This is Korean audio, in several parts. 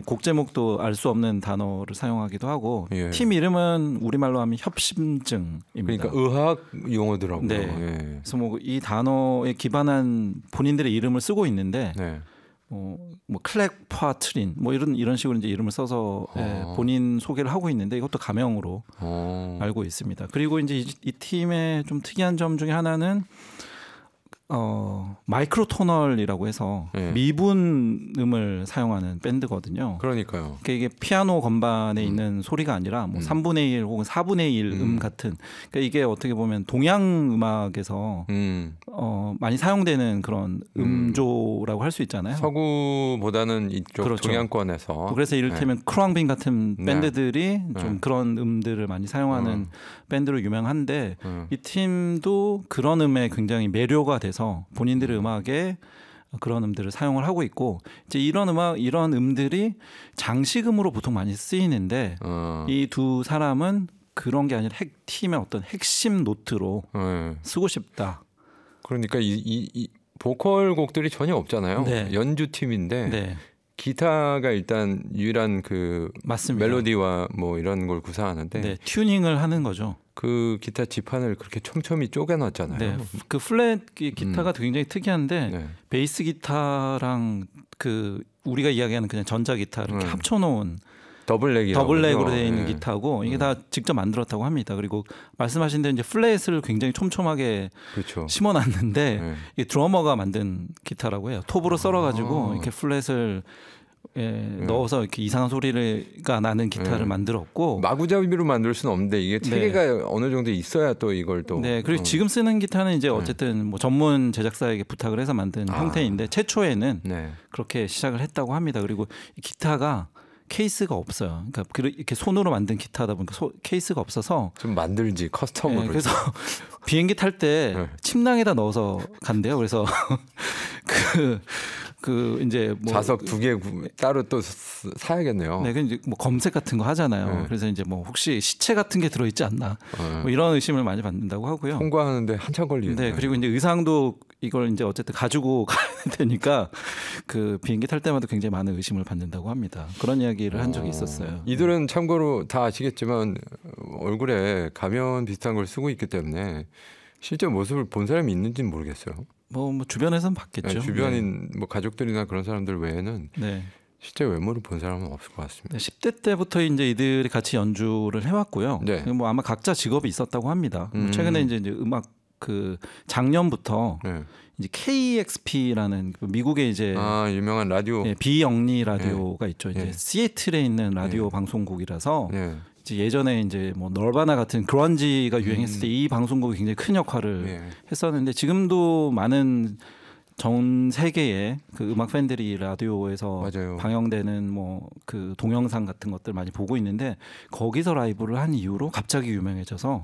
뭐 곡 제목도 알 수 없는 단어를 사용하기도 하고 예. 팀 이름은 우리말로 하면 협심증입니다. 그러니까 의학 용어더라고요. 네. 예. 그래서 뭐 이 단어에 기반한 본인들의 이름을 쓰고 있는데 네. 뭐 클렉파트린 뭐 이런 식으로 이제 이름을 써서 본인 소개를 하고 있는데 이것도 가명으로 알고 있습니다. 그리고 이제 이 팀의 좀 특이한 점 중에 하나는 마이크로토널이라고 해서 네. 미분음을 사용하는 밴드거든요. 그러니까요. 그러니까 이게 피아노 건반에 있는 소리가 아니라 뭐 3분의 1 혹은 4분의 1 같은. 그러니까 이게 어떻게 보면 동양 음악에서 많이 사용되는 그런 음조라고 할 수 있잖아요. 서구보다는 이쪽 그렇죠. 동양권에서. 그래서 이를테면 크루앙빈 같은 네. 밴드들이 좀 그런 음들을 많이 사용하는 밴드로 유명한데 이 팀도 그런 음에 굉장히 매료가 돼서 본인들의 음악에 그런 음들을 사용을 하고 있고 이제 이런 음들이 장식음으로 보통 많이 쓰이는데 이 두 사람은 그런 게 아니라 팀의 어떤 핵심 노트로 쓰고 싶다. 그러니까 이 보컬 곡들이 전혀 없잖아요. 네. 연주 팀인데 네. 기타가 일단 유일한 그 맞습니다. 멜로디와 뭐 이런 걸 구사하는데 네, 튜닝을 하는 거죠. 그 기타 지판을 그렇게 촘촘히 쪼개놨잖아요. 네, 그 플랫 기타가 굉장히 특이한데 네. 베이스 기타랑 그 우리가 이야기하는 그냥 전자 기타 이렇게 합쳐놓은 더블랙으로 되어 있는 기타고 이게 다 직접 만들었다고 합니다. 그리고 말씀하신 대로 이제 플랫을 굉장히 촘촘하게 그렇죠. 심어놨는데 이게 드러머가 만든 기타라고 해요. 톱으로 썰어가지고 이렇게 플랫을 넣어서 이렇게 이상한 소리가 나는 기타를 만들었고 마구잡이로 만들 수는 없는데 이게 체계가 어느 정도 있어야 또 이걸 또 그리고 지금 쓰는 기타는 이제 어쨌든 뭐 전문 제작사에게 부탁을 해서 만든 형태인데 최초에는 그렇게 시작을 했다고 합니다. 그리고 이 기타가 케이스가 없어요. 그러니까 이렇게 손으로 만든 기타다 보니까 케이스가 없어서 좀 만들지 커스텀으로. 그래서 비행기 탈 때 침낭에다 넣어서 간대요. 그래서 그 이제 뭐 좌석 2개 따로 또 사야겠네요. 네, 그 이제 뭐 검색 같은 거 하잖아요. 그래서 이제 뭐 혹시 시체 같은 게 들어있지 않나 뭐 이런 의심을 많이 받는다고 하고요. 통과하는데 한참 걸리네요. 네, 그리고 이제 의상도 이걸 이제 어쨌든 가지고 가야 되니까 그 비행기 탈 때마다 굉장히 많은 의심을 받는다고 합니다. 그런 이야기를 한 적이 있었어요. 이들은 참고로 다 아시겠지만 얼굴에 가면 비슷한 걸 쓰고 있기 때문에 실제 모습을 본 사람이 있는지는 모르겠어요. 뭐 주변에서는 봤겠죠. 주변인 뭐 가족들이나 그런 사람들 외에는 실제 외모를 본 사람은 없을 것 같습니다. 10대 때부터 이제 이들이 같이 연주를 해왔고요. 뭐 아마 각자 직업이 있었다고 합니다. 최근에 이제 음악 그 작년부터 이제 KEXP라는 미국의 이제 유명한 라디오 비영리 라디오가 있죠. 이제 시애틀에 있는 라디오 방송국이라서 이제 예전에 이제 뭐 널바나 같은 그런지가 유행했을 때 이 방송국이 굉장히 큰 역할을 했었는데 지금도 많은 전 세계의 그 음악 팬들이 라디오에서 방영되는 뭐 그 동영상 같은 것들 많이 보고 있는데 거기서 라이브를 한 이후로 갑자기 유명해져서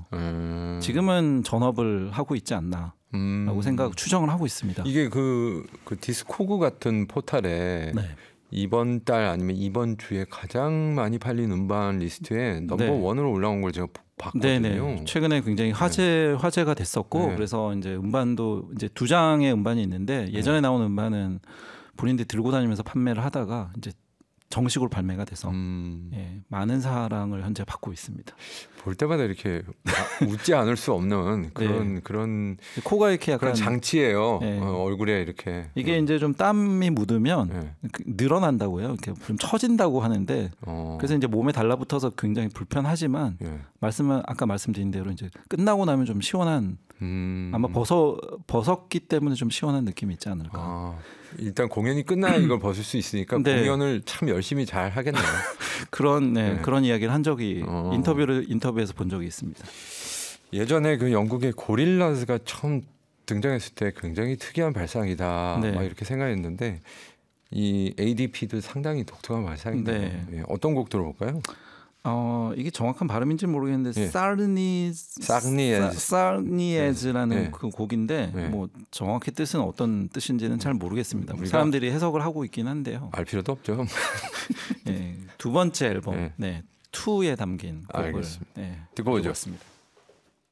지금은 전업을 하고 있지 않나라고 추정을 하고 있습니다. 이게 그 디스코그 같은 포탈에 이번 달 아니면 이번 주에 가장 많이 팔린 음반 리스트에 넘버 원으로 올라온 걸 제가 봤거든요. 최근에 굉장히 화제가 됐었고 그래서 이제 음반도 이제 2장의 음반이 있는데 예전에 나온 음반은 본인들이 들고 다니면서 판매를 하다가 이제 정식으로 발매가 돼서 많은 사랑을 현재 받고 있습니다. 볼 때마다 이렇게 웃지 않을 수 없는 그런 코가 이렇게 약간 그런 장치예요. 얼굴에 이렇게 이게 이제 좀 땀이 묻으면 늘어난다고요. 이렇게 좀 처진다고 하는데 그래서 이제 몸에 달라붙어서 굉장히 불편하지만 아까 말씀드린 대로 이제 끝나고 나면 좀 시원한 아마 벗었기 때문에 좀 시원한 느낌이 있지 않을까. 일단 공연이 끝나야 이걸 벗을 수 있으니까 공연을 참 열심히 잘 하겠네요. 그런 이야기를 한 적이 인터뷰에서 본 적이 있습니다. 예전에 그 영국의 고릴라즈가 처음 등장했을 때 굉장히 특이한 발상이다 막 이렇게 생각했는데 이 ADP도 상당히 독특한 발상인데 어떤 곡 들어볼까요? 이게 정확한 발음인지 모르겠는데 사르니에즈라는 그 곡인데 뭐 정확히 뜻은 어떤 뜻인지는 잘 모르겠습니다. 사람들이 해석을 하고 있긴 한데요. 알 필요도 없죠. 두 번째 앨범 2에 담긴 곡을 듣고 오죠. 습니다